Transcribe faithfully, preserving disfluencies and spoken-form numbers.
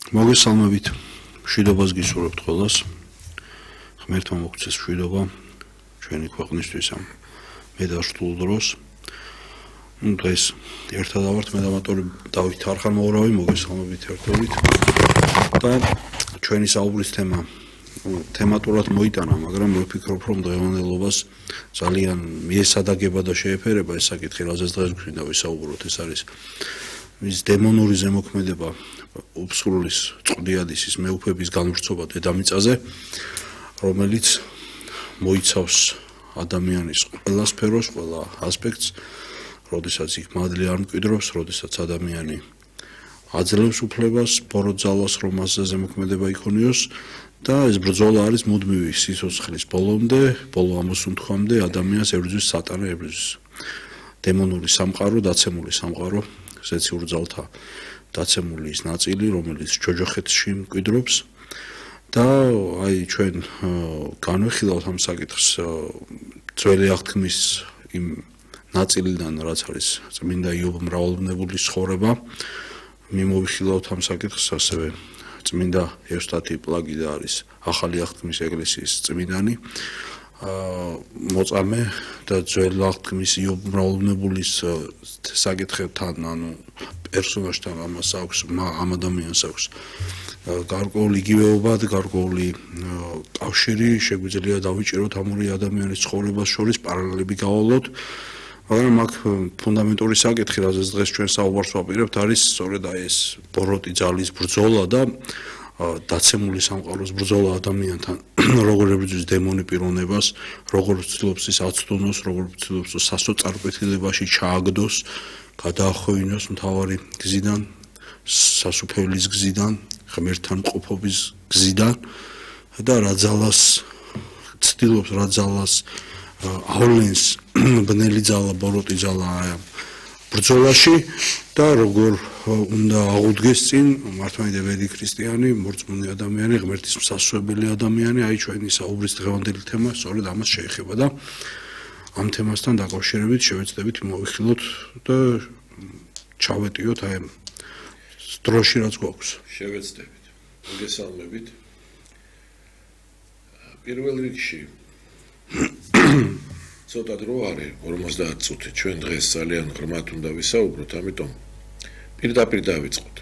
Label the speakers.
Speaker 1: მოგესალმებით. მშვიდობას გისურვებთ ყველას. ღმერთმა მოგცეს მშვიდობა ჩვენი ქვეყნისთვის ამ მედარშტულ დროს. ნუ დღეს ერთად ავართ მე და მატორი დავით არხანმოურავი, მოგესალმებით ერთობით. და ჩვენი საუბრის თემა თემატურად მოიტანა, მაგრამ მე ვფიქრობ, რომ დღევანდელობას ძალიან მიესადაგება და შეეფერება ეს საკითხი, რაზეც დღეს გვინდა ვისაუბროთ, ეს არის მის დემონური ზემოქმედება უბსრულის წყდიადის ის მეუფების განვრცობა დედამიწაზე, რომელიც მოიცავს ადამიანის ყველა სფეროს, ყველა ასპექტს, როდესაც იქ მადლი არ მკვიდრობს, როდესაც ადამიანი აძლევს უფლებას, ბოროტ-ძალას, რომ მასზე ზემოქმედება იქონიოს და ეს ბრძოლა არის მუდმივი სიცოცხლის ბოლომდე, ბოლო ამოსუნთქვამდე ადამიანს ებრძვის სატანა, ებრძვის დემონური სამყარო, დაცემული სამყარო, ზეციურ ძალთა დაცემული ის ნაწილი, რომელიც ჯოჯოხეთში მკვიდრობს და აი ჩვენ განვიხილავთ ამ საკითხს ძველი აღთქმის იმ ნაწილიდან, რაც არის წმინდა იობ მრავალბნეულის ცხოვრება, მიმოვიხილავთ ამ საკითხს ასევე წმინდა ევსტათი პლაგიდა არის ახალი აღთქმის ეკლესიის წმინდანი, მოწამე და ძველი აღთქმის იობ მრავალბნეულის საკითხებთან, ანუ პერსონაჟთან ამას აქვს, ამ ადამიანს აქვს გარკვეული იგივეობა და გარკვეული კავშირი, შეგვიძლია დავიჭიროთ ამ ორი ადამიანის ცხოვრებას შორის პარალელები გავავლოთ, მაგრამ აქ ფუნდამენტური საკითხი, რაზეც დღეს ჩვენ საუბარს ვაპირებთ, არის სწორედ აი ეს ბოროტი ძალის ბრძოლა და დაცემული სამყაროს ბრძოლა ადამიანთან, როგორ ებრძვის დემონი პიროვნებას, როგორ ცდილობს ის აცდუნოს, როგორ ცდილობს სასოწარკვეთილებაში ჩააგდოს, გადაახვევინოს მთავარი გზიდან, სასუფეველის გზიდან, ღმერთთან მყოფობის გზიდან და რა ძალას ცდილობს, რა ძალას ავლენს ბნელი ძალა, ბოროტი ძალა ამ ბრძოლაში და როგორ უნდა აღუდგეს წინ მართლმადიდებელი ქრისტიანი, მორწმუნე ადამიანი, ღმერთის მსასვენებელი ადამიანი, აი ჩვენი საუბრის დღევანდელი თემა სწორედ ამას შეეხება და ამ თემასთან დაკავშირებით შევეცდებით მოვიხილოთ და ჩავეტიოთ აი დროში რაც გვაქვს.
Speaker 2: შევეცდებით. მოგესალმებით. პირველ რიგში ცოტა დრო არის ორმოცდაათ წუთი. ჩვენ დღეს ძალიან ღრმად უნდა ვისაუბროთ, ამიტომ პირდაპირ დავიწყოთ.